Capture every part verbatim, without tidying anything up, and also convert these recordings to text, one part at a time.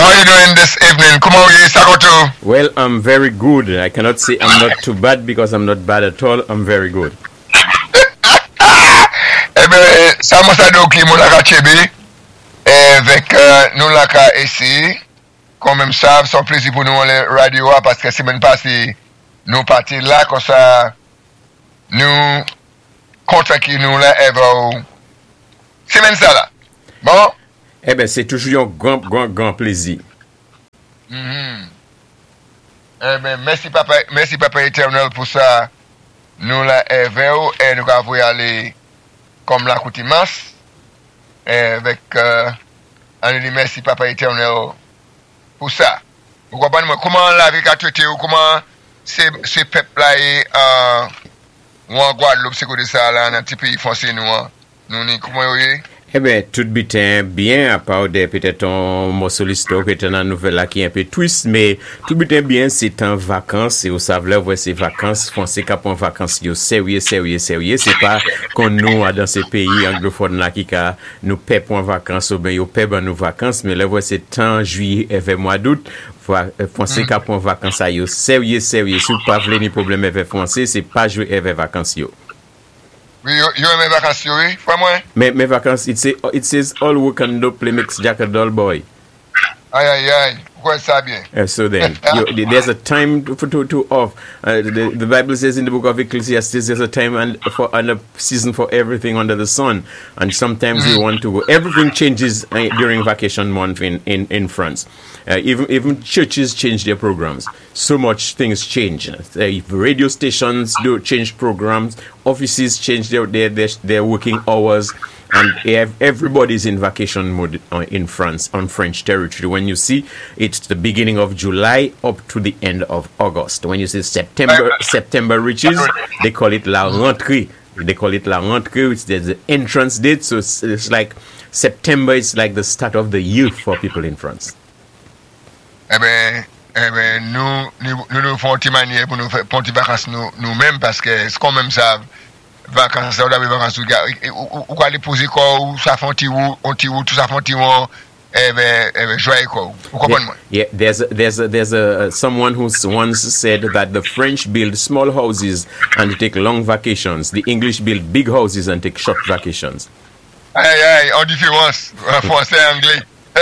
How are you doing this evening? Come on, Sakoto. Well, I'm very good. I cannot say I'm not too bad because I'm not bad at all. I'm very good. Eh bien, ça m'a ça donc mon la Chebe avec nous la ka ici. Comme même ça, c'est un plaisir pour nous les radio parce que semaine passée nous partis là comme ça nous content qui nous là ever. Semaine ça là. Bon. Eh bien, c'est toujours un grand, grand, grand plaisir. Mm-hmm. Eh bien, merci papa, merci papa éternel pour ça. Nous la ever et nous avons aller comme la coutumasse avec euh, on dit merci papa éternel pour ça. Vous comprenez comment la vie a traité ou comment c'est ce peuple là est euh ou en Guadeloupe c'est que ça là dans petit pays français nous nous ni comment voyez. Eh bien, tout bitin bien, à part de peut-être un morceau l'histoire qui est une nouvelle là qui est un peu twist, mais tout bitin bien, c'est en vacances, et vous savez, ouais, c'est vacances, français qui en vacances, yo, sérieux, sérieux, sérieux, c'est pas qu'on nous, dans ces pays anglophones là, qui a, nous paie pour en vacances, ou bien, yo, paie pour nos vacances, mais là, ouais, c'est en juillet et vers mois d'août, français qui en vacances, yo, sérieux, sérieux, si vous pas voulez ni problème avec français, c'est pas jouer avec vacances, yo. Oui, yo, yo mes vacances, oui, fois moi. Mes, mes vacances, it, say, it says all work and no play makes Jack a dull boy. Aïe, aïe, aïe. Pourquoi ça bien? Uh, so then, you, there's a time to, to, to off. Uh, the, the Bible says in the book of Ecclesiastes, there's a time and for and a season for everything under the sun. And sometimes mm-hmm. you want to go. Everything changes uh, during vacation month in, in, in France. Uh, even even churches change their programs. So much things change. Uh, radio stations do change programs. Offices change their their their, their working hours. And everybody's in vacation mode in France, on French territory. When you see it's the beginning of July up to the end of August. When you see September, September reaches, they call it la rentrée. They call it la rentrée, which is the entrance date. So it's, it's like September is like the start of the year for people in France. Eh ben, eh ben, nous, nous, nous nous faisons une petite manière pour nous faire une petite vacances nous, nous-mêmes parce que c'est quand même ça. Vacances, on a des vacances, ou aller poser quoi, ou ça fait un petit ou, un petit ou, tout ça fait un petit ou, eh ben, eh ben, joyeux quoi. Vous comprenez moi? Yeah, there's a, there's a, there's a someone who once said that the French build small houses and take long vacations. The English build big houses and take short vacations. Aïe aïe, en différence, français et anglais.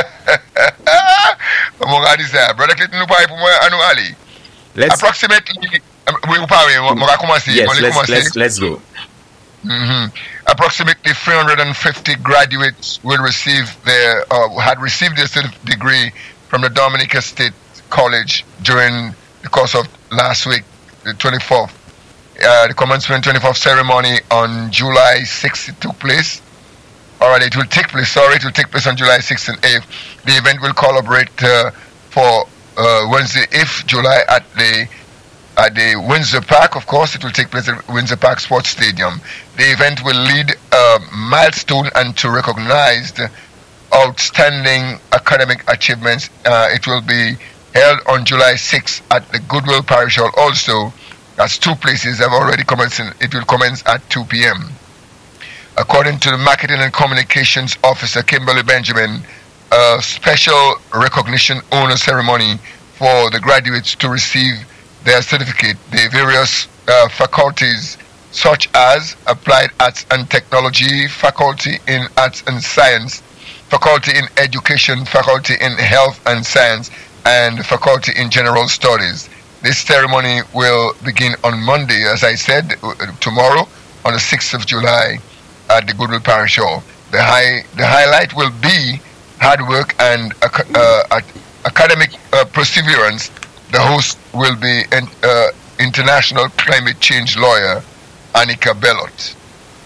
Mon gars dit ça, brother Clinton nous parle pour moi à nous aller. Let's approximately, oui, vous parlez, on va commencer. Yes, let's, let's, let's go. Mm-hmm. Approximately three hundred fifty graduates will receive their, uh, had received their degree from the Dominica State College during the course of last week, the twenty-fourth. Uh, the commencement twenty-fourth ceremony on July sixth took place. Alright, it will take place, sorry, it will take place on July sixth and eighth. The event will collaborate uh, for uh, Wednesday, eighth July at the At the Windsor Park, of course, it will take place at Windsor Park Sports Stadium. The event will lead a milestone and to recognize outstanding academic achievements. Uh, it will be held on July sixth at the Goodwill Parish Hall. Also, that's two places have already commenced. It will commence at two p.m. According to the Marketing and Communications Officer, Kimberly Benjamin, a special recognition honor ceremony for the graduates to receive their certificate. The various uh, faculties such as Applied Arts and Technology, Faculty in Arts and Science, Faculty in Education, Faculty in Health and Science, and Faculty in General Studies. This ceremony will begin on Monday, as I said, tomorrow, on the sixth of July at the Goodwill Parish Hall. The, high, the highlight will be hard work and uh, academic uh, perseverance. The host will be an uh, international climate change lawyer, Annika Bellot.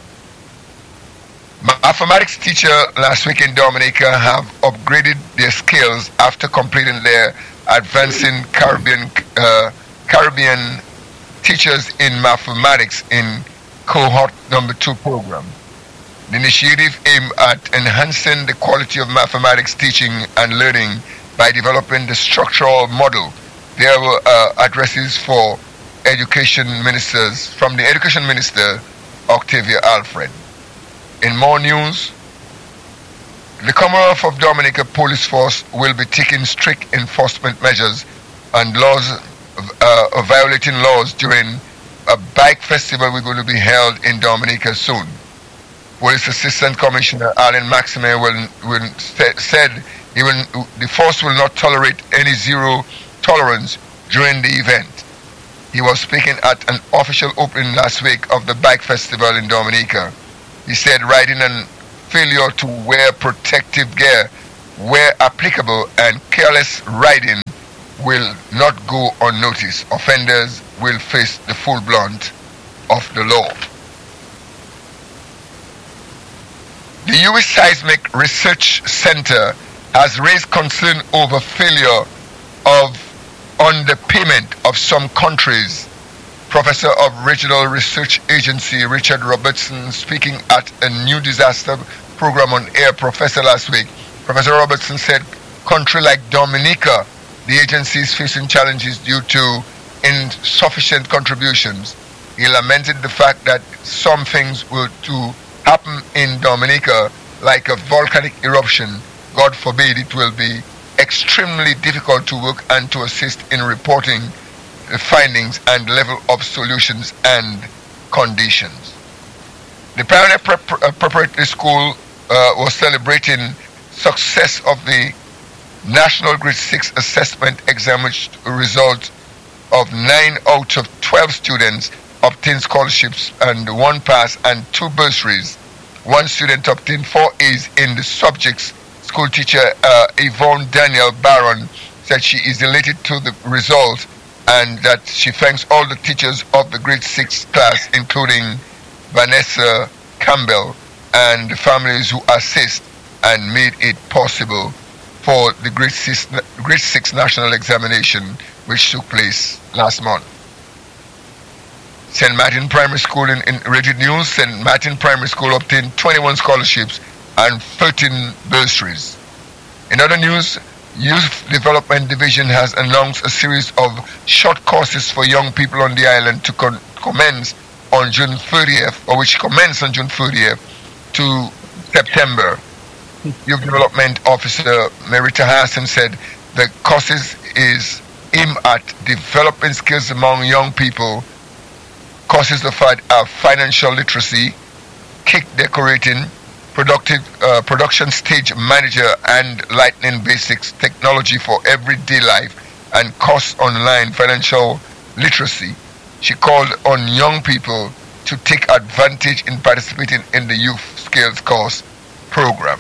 Mathematics teacher last week in Dominica have upgraded their skills after completing their Advancing Caribbean uh, Caribbean Teachers in Mathematics in cohort number two program. The initiative aimed at enhancing the quality of mathematics teaching and learning by developing the structural model. There were uh, addresses for education ministers from the Education Minister, Octavia Alfred. In more news, The Commonwealth of Dominica Police Force will be taking strict enforcement measures and laws uh, violating laws during a bike festival we're going to be held in Dominica soon. Police Assistant Commissioner Alan Maxime will, will said he will, the force will not tolerate any zero tolerance during the event. He was speaking at an official opening last week of the bike festival in Dominica. He said riding and failure to wear protective gear where applicable and careless riding will not go unnoticed. Offenders will face the full brunt of the law. The U S Seismic Research Center has raised concern over failure of underpayment of some countries. Professor of Regional Research Agency Richard Robertson, speaking at a new disaster program on air, Professor last week, Professor Robertson said country like Dominica, the agency is facing challenges due to insufficient contributions. He lamented the fact that some things were to happen in Dominica, like a volcanic eruption. God forbid, it will be extremely difficult to work and to assist in reporting the findings and level of solutions and conditions. The Pioneer Prep- uh, Preparatory School uh, was celebrating success of the National Grade six Assessment Exam, which result of nine out of twelve students obtained scholarships and one pass and two bursaries. One student obtained four A's in the subjects. School teacher uh, Yvonne Daniel Barron said she is elated to the result and that she thanks all the teachers of the grade six class, including Vanessa Campbell and the families who assist and made it possible for the grade six, grade six national examination, which took place last month. Saint Martin Primary School in, in Rigid News, Saint Martin Primary School obtained twenty-one scholarships and thirteen bursaries. In other news, Youth Development Division has announced a series of short courses for young people on the island to con- commence on June thirtieth, or which commence on June thirtieth to September. Youth Development Officer Merita Hassan said the courses is aimed at developing skills among young people. Courses of uh, financial literacy, cake decorating, productive uh, production stage manager, and lightning basics technology for everyday life, and course online financial literacy. She called on young people to take advantage in participating in the Youth Skills Course program.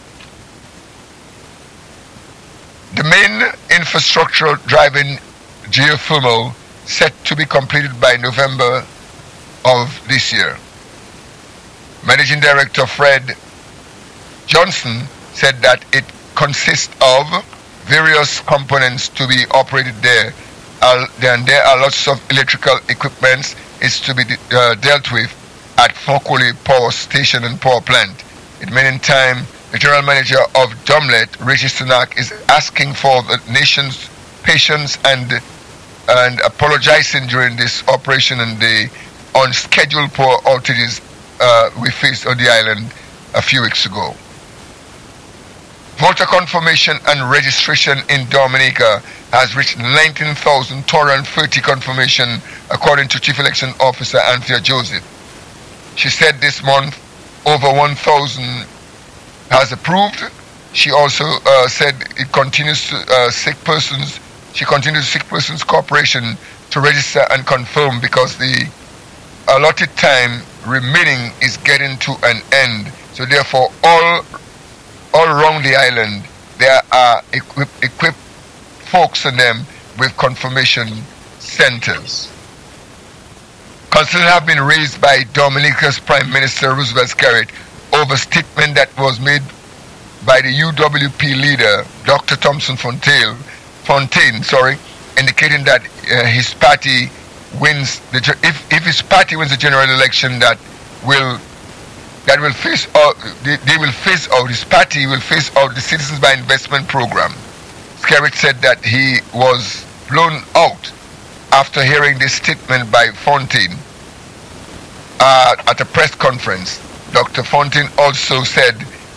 The main infrastructure driving geothermal set to be completed by November of this year. Managing Director Fred Johnson said that it consists of various components to be operated there, uh, and there are lots of electrical equipment is to be uh, dealt with at Fokoli Power Station and Power Plant. In the meantime, the General Manager of Domlet, Regis Sunak, is asking for the nation's patience and and apologizing during this operation and the unscheduled power outages uh, we faced on the island a few weeks ago. Voter confirmation and registration in Dominica has reached nineteen thousand two hundred thirty confirmation, according to Chief Election Officer Anthea Joseph. She said this month over one thousand has approved. She also uh, said it continues to uh, seek persons. She continues to seek persons cooperation to register and confirm because the allotted time remaining is getting to an end. So therefore, all all around the island, there are equip, equipped folks in them with confirmation centers. Concerns have been raised by Dominica's Prime Minister Roosevelt Scarrett over statement that was made by the U W P leader, Doctor Thompson Fontaine, Fontaine, sorry, indicating that uh, his party wins the if if his party wins the general election, that will that will face out they, they will face out his party will face out the Citizens by Investment program. Scarrett said that he was blown out after hearing this statement by Fontaine uh, at a press conference. Doctor Fontaine also said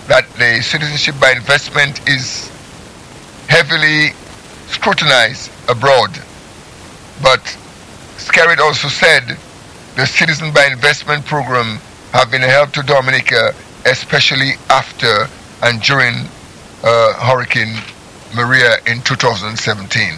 that the citizenship by investment is heavily scrutinized abroad. But Skerrit also said the citizen by investment program have been a help to Dominica, especially after and during uh, Hurricane Maria in two thousand seventeen.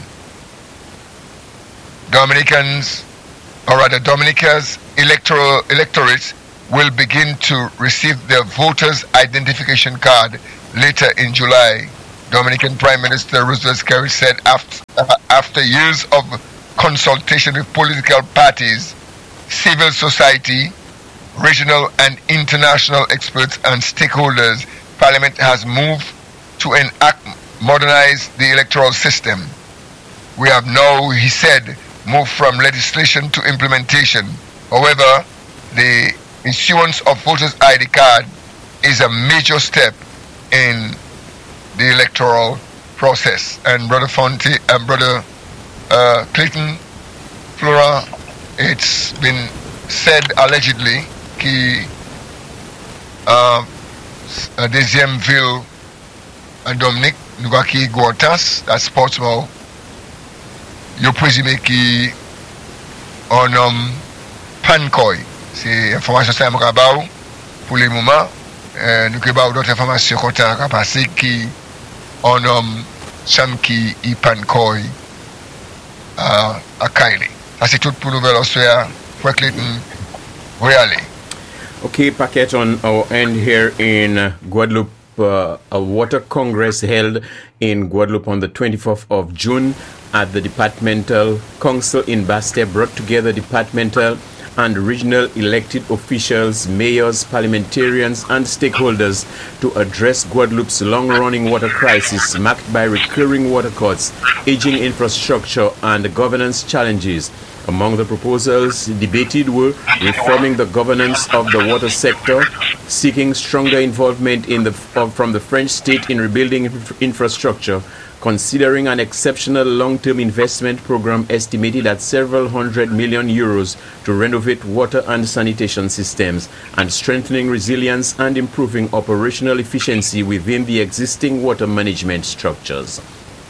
Dominicans, or rather Dominica's electoral electorates will begin to receive their voters' identification card later in July. Dominican Prime Minister Roosevelt Skerrit said after, uh, after years of consultation with political parties, civil society, regional and international experts and stakeholders, Parliament has moved to enact, modernize the electoral system. We have now, he said, moved from legislation to implementation. However, the issuance of voters' I D card is a major step in the electoral process. And Brother Fonte and Brother uh, Clayton, Flora, it's been said allegedly que uh, a deuxième ville à Dominique, nous avons qui Gortas, à Sportsmouth, yo présumé qui on nomme Pankoy. C'est information ça m'a ba pour le moment. Euh, nous que ba d'autres informations côté à passer qui on nomme Samki et Pankoy à à Kylie. Ça c'est tout pour nouvelle Australia. Pour Clayton, really. Okay, Paquette, on our end here in uh, Guadeloupe, uh, a water congress held in Guadeloupe on the twenty-fourth of June at the Departmental Council in Basté brought together departmental and regional elected officials, mayors, parliamentarians, and stakeholders to address Guadeloupe's long-running water crisis marked by recurring water cuts, aging infrastructure, and governance challenges. Among the proposals debated were reforming the governance of the water sector, seeking stronger involvement in the, from the French state in rebuilding inf- infrastructure, considering an exceptional long-term investment program estimated at several hundred million euros to renovate water and sanitation systems, and strengthening resilience and improving operational efficiency within the existing water management structures.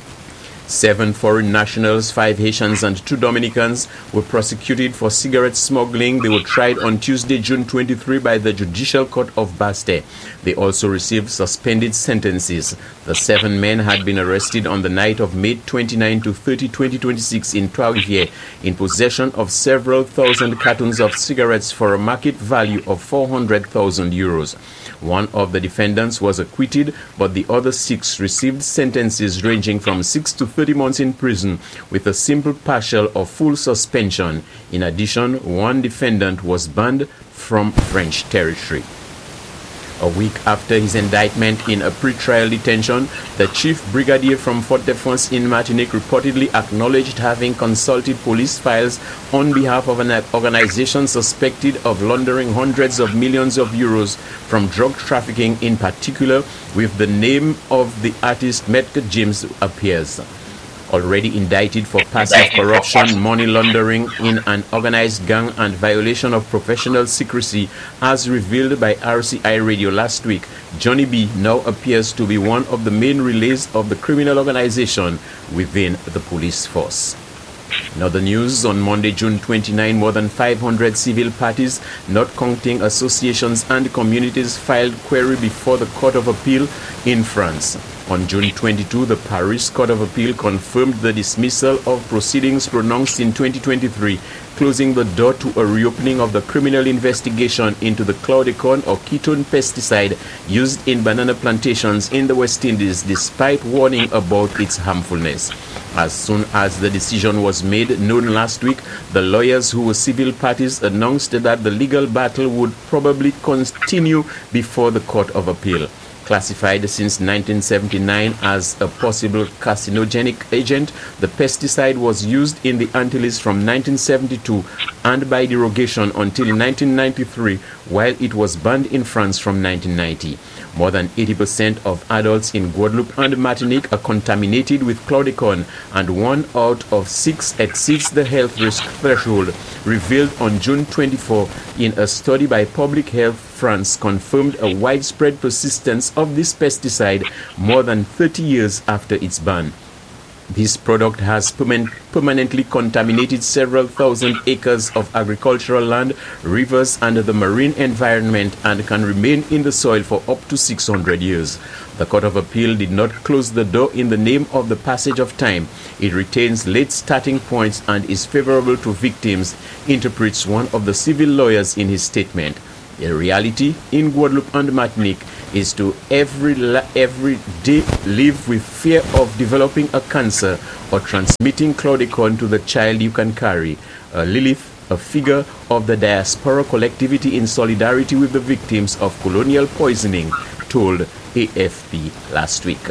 Seven foreign nationals, five Haitians and two Dominicans were prosecuted for cigarette smuggling. They were tried on Tuesday, June twenty-third by the Judicial Court of Basté. They also received suspended sentences. The seven men had been arrested on the night of May twenty-ninth to thirtieth, twenty twenty-six in Trois-Rivières in possession of several thousand cartons of cigarettes for a market value of four hundred thousand euros. One of the defendants was acquitted, but the other six received sentences ranging from six to thirty months in prison with a simple partial or full suspension. In addition, one defendant was banned from French territory. A week after his indictment in a pre-trial detention, the chief brigadier from Fort Defense in Martinique reportedly acknowledged having consulted police files on behalf of an organization suspected of laundering hundreds of millions of euros from drug trafficking, in particular, with the name of the artist Maître James appears. Already indicted for passive corruption, money laundering in an organized gang, and violation of professional secrecy, as revealed by R C I Radio last week, Johnny B now appears to be one of the main relays of the criminal organization within the police force. In other news, on Monday, June twenty-ninth, more than five hundred civil parties, not counting associations and communities, filed query before the Court of Appeal in France. On June twenty-second, the Paris Court of Appeal confirmed the dismissal of proceedings pronounced in twenty twenty-three, closing the door to a reopening of the criminal investigation into the chlordecone or ketone pesticide used in banana plantations in the West Indies, despite warning about its harmfulness. As soon as the decision was made known last week, the lawyers who were civil parties announced that the legal battle would probably continue before the Court of Appeal. Classified since nineteen seventy-nine as a possible carcinogenic agent, the pesticide was used in the Antilles from nineteen seventy-two and by derogation until nineteen ninety-three, while it was banned in France from nineteen ninety. More than eighty percent of adults in Guadeloupe and Martinique are contaminated with chlordecone, and one out of six exceeds the health risk threshold, revealed on June twenty-fourth in a study by Public Health France confirmed a widespread persistence of this pesticide more than thirty years after its ban. This product has perman- permanently contaminated several thousand acres of agricultural land, rivers, and the marine environment, and can remain in the soil for up to six hundred years. The Court of Appeal did not close the door in the name of the passage of time. It retains late starting points and is favorable to victims, interprets one of the civil lawyers in his statement. The reality in Guadeloupe and Martinique is to every la- every day live with fear of developing a cancer or transmitting chlordecone to the child you can carry. Uh, Lilith, a figure of the diaspora collectivity in solidarity with the victims of colonial poisoning, told A F P last week.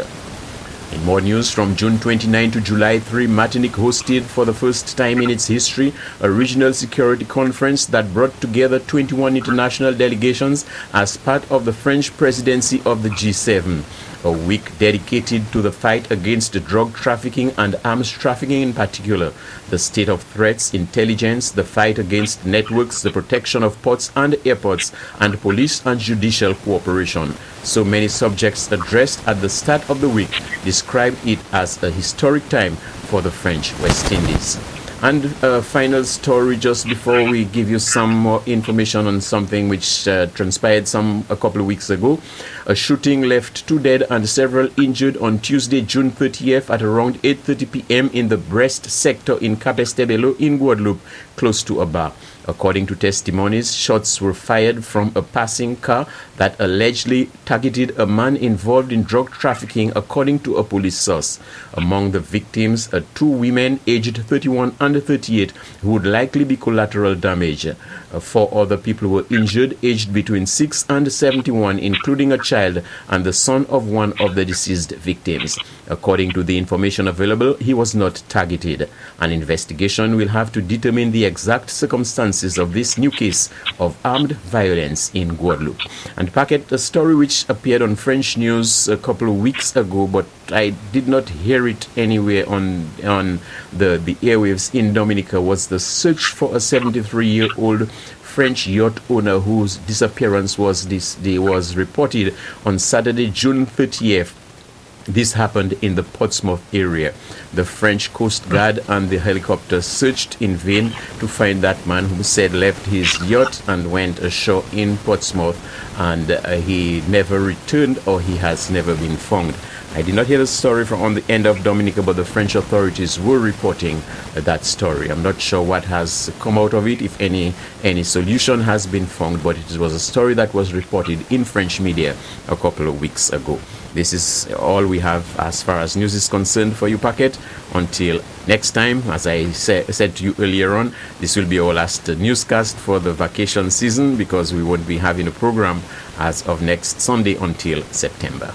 In more news, from June twenty-ninth to July third, Martinique hosted for the first time in its history a regional security conference that brought together twenty-one international delegations as part of the French presidency of the G seven. A week dedicated to the fight against drug trafficking and arms trafficking in particular, the state of threats, intelligence, the fight against networks, the protection of ports and airports, and police and judicial cooperation. So many subjects addressed at the start of the week described it as a historic time for the French West Indies. And a final story just before we give you some more information on something which uh, transpired some a couple of weeks ago. A shooting left two dead and several injured on Tuesday, June thirtieth at around eight thirty p.m. in the Brest sector in Cap Estebelo in Guadeloupe, close to a bar. According to testimonies, shots were fired from a passing car that allegedly targeted a man involved in drug trafficking, according to a police source. Among the victims are two women aged thirty-one and thirty-eight who would likely be collateral damage. Uh, four other people were injured, aged between six and seventy-one, including a child and the son of one of the deceased victims. According to the information available, he was not targeted. An investigation will have to determine the exact circumstances of this new case of armed violence in Guadeloupe. And Packet, a story which appeared on French news a couple of weeks ago, but I did not hear it anywhere on on the, the airwaves in Dominica, was the search for a seventy-three-year-old French yacht owner whose disappearance was this day was reported on Saturday, June thirtieth. This happened in the Portsmouth area. The French Coast Guard and the helicopter searched in vain to find that man who said left his yacht and went ashore in Portsmouth, and uh, he never returned, or he has never been found. I did not hear the story from on the end of Dominica, but the French authorities were reporting uh, that story. I'm not sure what has come out of it, if any any solution has been found, but it was a story that was reported in French media a couple of weeks ago. This is all we have as far as news is concerned for you, Packet. Until next time, as I say, said to you earlier on, this will be our last uh, newscast for the vacation season, because we won't be having a program as of next Sunday until September.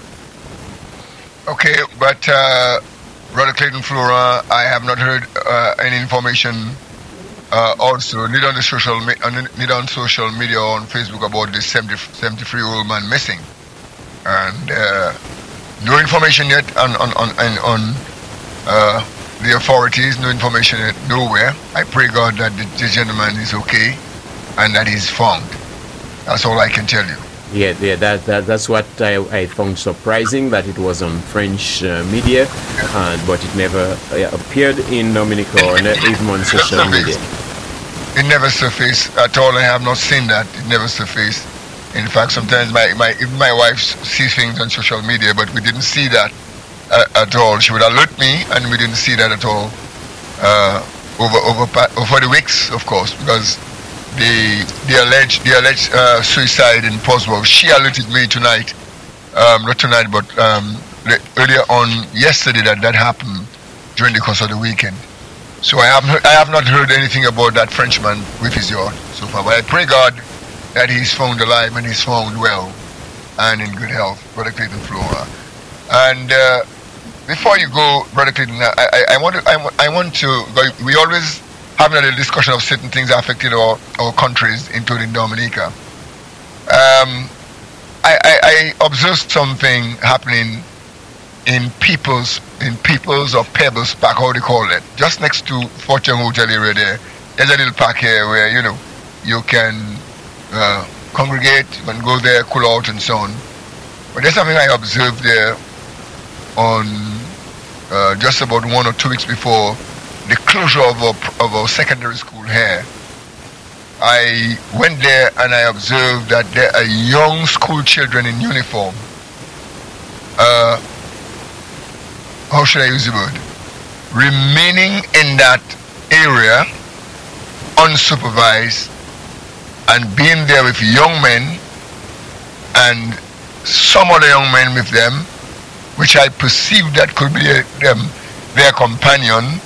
Okay, but uh, Brother Clayton Flora, I have not heard uh, any information uh, also, neither on the social, me- neither on social media or on Facebook, about this seventy-three-year-old man missing. And uh, no information yet on on on, on uh, the authorities. No information yet, nowhere. I pray God that the, the gentleman is okay and that he's found. That's all I can tell you. Yeah, yeah, that, that that's what I, I found surprising, that it was on French uh, media, uh, but it never uh, appeared in Dominica or ne- even on social media. It never surfaced at all. I have not seen that. It never surfaced. In fact, sometimes my, my even my wife sees things on social media, but we didn't see that uh, at all. She would alert me, and we didn't see that at all uh, over over over the weeks, of course, because the the alleged the alleged uh, suicide in Portsmouth. She alerted me tonight, um, not tonight, but um, earlier on yesterday, that that happened during the course of the weekend. So I have I have not heard anything about that Frenchman with his yacht so far. But I pray God that he's found alive and he's found well and in good health, Brother Clayton Flora. And uh, before you go, Brother Clayton, I, I, I want to, I, I want to, we always have a discussion of certain things that affected our, our countries, including Dominica. Um, I, I, I observed something happening in People's in People's or Pebbles Park, how they call it, just next to Fortune Hotel area there. There's a little park here where you know you can uh, congregate, you can go there, cool out, and so on. But there's something I observed there on uh, just about one or two weeks before the closure of our, of our secondary school here. I went there and I observed that there are young school children in uniform. Uh, how should I use the word? Remaining in that area unsupervised and being there with young men and some other young men with them, which I perceived that could be a, them, their companion,